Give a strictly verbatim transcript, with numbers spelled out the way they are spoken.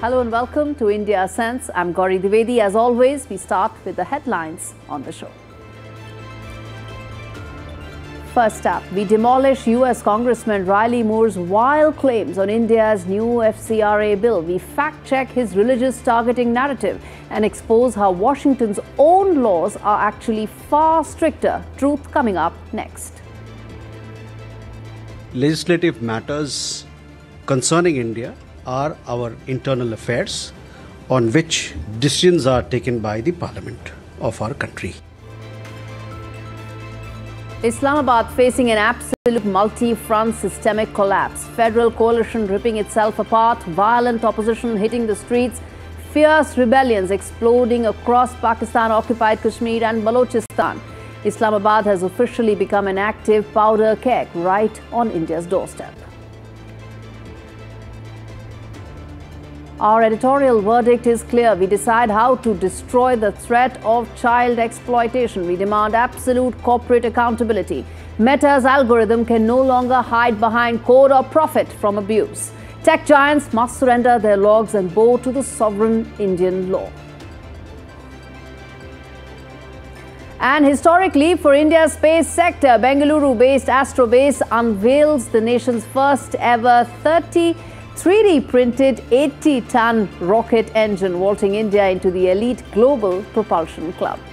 Hello and welcome to India Sense. I'm Gauri Dwivedi. As always, we start with the headlines on the show. First up, we demolish U S Congressman Riley Moore's wild claims on India's new F C R A bill. We fact-check his religious targeting narrative and expose how Washington's own laws are actually far stricter. Truth coming up next. Legislative matters concerning India are our internal affairs on which decisions are taken by the Parliament of our country. Islamabad facing an absolute multi-front systemic collapse. Federal coalition ripping itself apart, violent opposition hitting the streets, fierce rebellions exploding across Pakistan-occupied Kashmir and Balochistan. Islamabad has officially become an active powder keg right on India's doorstep. Our editorial verdict is clear. We decide how to destroy the threat of child exploitation. We demand absolute corporate accountability. Meta's algorithm can no longer hide behind code or profit from abuse. Tech giants must surrender their logs and bow to the sovereign Indian law. An historic leap for India's space sector. Bengaluru-based Astrobase unveils the nation's first ever thirty three D printed eighty ton rocket engine, vaulting India into the elite global propulsion club.